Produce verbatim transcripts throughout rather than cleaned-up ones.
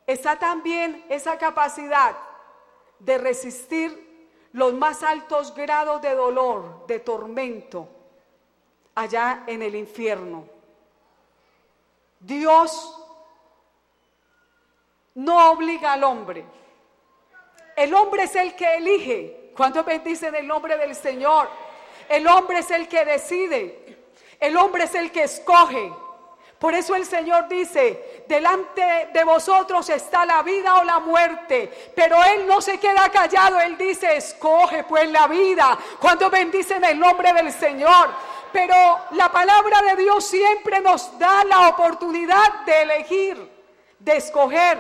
está también esa capacidad de resistir los más altos grados de dolor, de tormento, allá en el infierno. Dios no obliga al hombre. El hombre es el que elige. ¿Cuántos bendicen el nombre del Señor? El hombre es el que decide. El hombre es el que escoge. Por eso el Señor dice: delante de vosotros está la vida o la muerte. Pero Él no se queda callado. Él dice: escoge pues la vida. ¿Cuántos bendicen el nombre del Señor? Pero la palabra de Dios siempre nos da la oportunidad de elegir, de escoger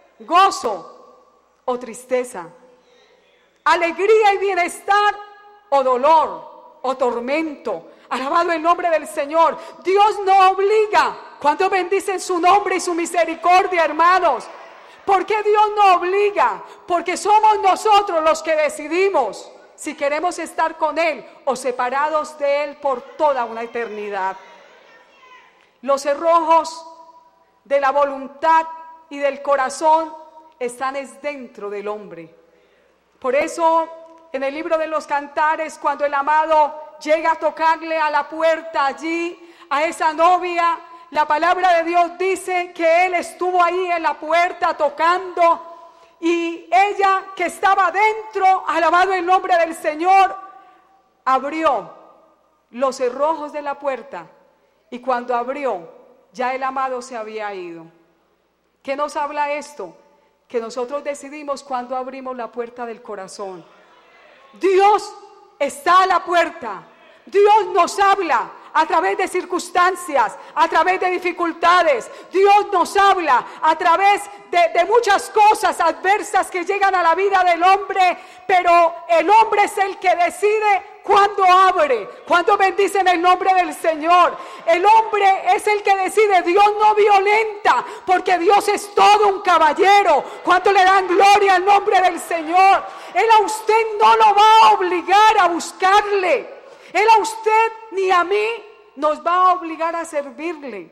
gozo o tristeza, alegría y bienestar o dolor o tormento. Alabado el nombre del Señor. Dios no obliga. ¿Cuántos bendicen su nombre y su misericordia, hermanos? ¿Por qué Dios no obliga? Porque somos nosotros los que decidimos si queremos estar con Él o separados de Él por toda una eternidad. Los cerrojos de la voluntad y del corazón están es dentro del hombre. Por eso en el libro de los Cantares, cuando el amado llega a tocarle a la puerta allí a esa novia, la palabra de Dios dice que él estuvo ahí en la puerta tocando, y ella que estaba dentro, alabado el nombre del Señor, abrió los cerrojos de la puerta, y cuando abrió, ya el amado se había ido. ¿Qué nos habla esto? Que nosotros decidimos cuando abrimos la puerta del corazón. Dios está a la puerta. Dios nos habla a través de circunstancias, a través de dificultades. Dios nos habla a través de, de muchas cosas adversas que llegan a la vida del hombre, pero el hombre es el que decide cuándo abre, cuándo bendice en el nombre del Señor. El hombre es el que decide. Dios no violenta, porque Dios es todo un caballero. ¿Cuánto le dan gloria al nombre del Señor? Él a usted no lo va a obligar a buscarle. Él a usted ni a mí nos va a obligar a servirle.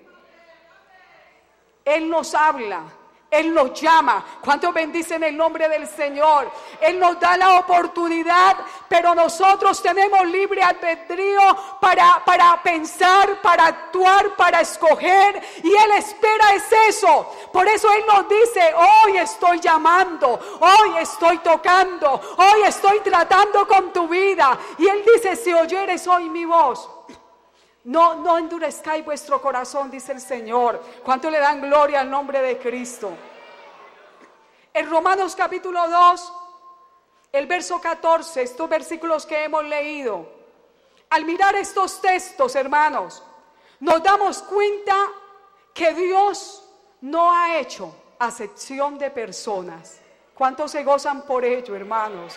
Él nos habla, Él nos llama. ¿Cuántos bendicen el nombre del Señor? Él nos da la oportunidad, pero nosotros tenemos libre albedrío para, para pensar, para actuar, para escoger, y Él espera es eso. Por eso Él nos dice: hoy estoy llamando, hoy estoy tocando, hoy estoy tratando con tu vida. Y Él dice: si oyeres hoy mi voz, No, no endurezcáis vuestro corazón, dice el Señor. ¿Cuánto le dan gloria al nombre de Cristo? En Romanos capítulo dos, el verso catorce, estos versículos que hemos leído, al mirar estos textos, hermanos, nos damos cuenta que Dios no ha hecho acepción de personas. ¿Cuántos se gozan por ello, hermanos?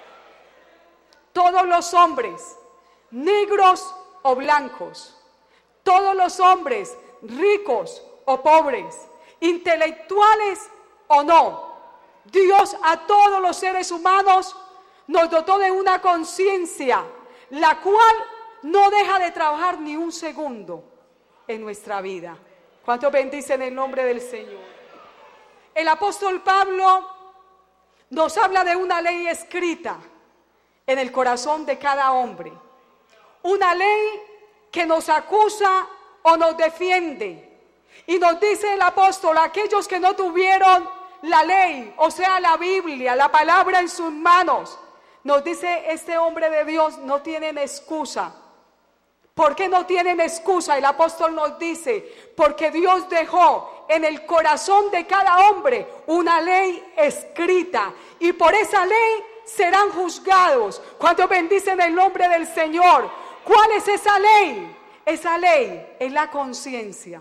Todos los hombres, negros o blancos, todos los hombres, ricos o pobres, intelectuales o no, Dios a todos los seres humanos nos dotó de una conciencia, la cual no deja de trabajar ni un segundo en nuestra vida. ¿Cuántos bendicen el nombre del Señor? El apóstol Pablo nos habla de una ley escrita en el corazón de cada hombre. Una ley que nos acusa o nos defiende. Y nos dice el apóstol: aquellos que no tuvieron la ley, o sea la Biblia, la palabra en sus manos, nos dice este hombre de Dios, no tienen excusa. ¿Por qué no tienen excusa? El apóstol nos dice: porque Dios dejó en el corazón de cada hombre una ley escrita, y por esa ley serán juzgados. ¿Cuántos bendicen el nombre del Señor? ¿Cuál es esa ley? Esa ley es la conciencia.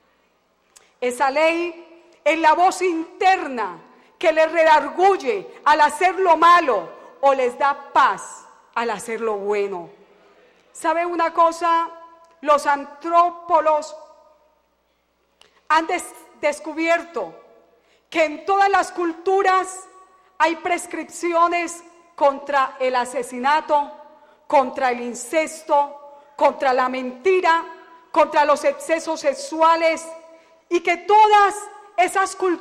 Esa ley es la voz interna que les redarguye al hacer lo malo o les da paz al hacer lo bueno. ¿Sabe una cosa? Los antropólogos han des- descubierto que en todas las culturas hay prescripciones contra el asesinato, contra el incesto, contra la mentira, contra los excesos sexuales, y que todas esas culturas